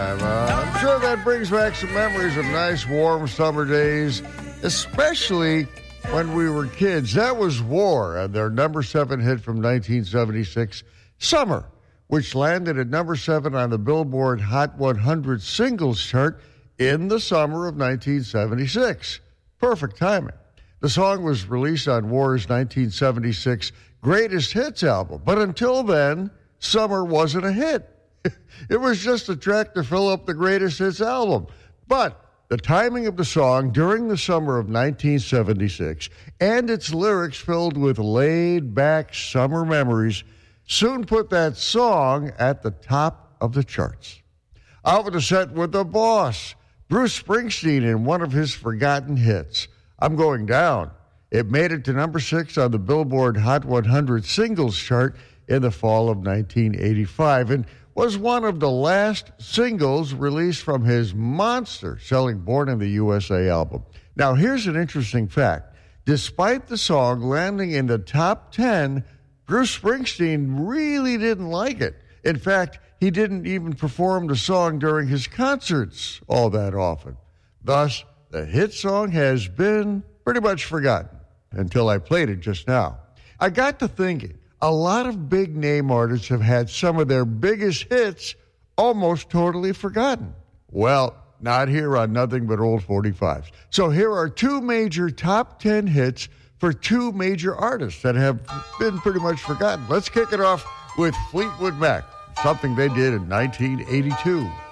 I'm sure that brings back some memories of nice, warm summer days, especially when we were kids. That was War and their number 7 hit from 1976, Summer, which landed at number 7 on the Billboard Hot 100 singles chart in the summer of 1976. Perfect timing. The song was released on War's 1976 Greatest Hits album, but until then, Summer wasn't a hit. It was just a track to fill up the Greatest Hits album. But the timing of the song during the summer of 1976 and its lyrics filled with laid-back summer memories soon put that song at the top of the charts. Out with the set with the boss, Bruce Springsteen, in one of his forgotten hits, I'm Going Down. It made it to number 6 on the Billboard Hot 100 singles chart in the fall of 1985 and was one of the last singles released from his monster-selling Born in the USA album. Now, here's an interesting fact. Despite the song landing in the top 10, Bruce Springsteen really didn't like it. In fact, he didn't even perform the song during his concerts all that often. Thus, the hit song has been pretty much forgotten until I played it just now. I got to thinking, a lot of big-name artists have had some of their biggest hits almost totally forgotten. Well, not here on Nothing But Old 45s. So here are 2 major top 10 hits for 2 major artists that have been pretty much forgotten. Let's kick it off with Fleetwood Mac, something they did in 1982.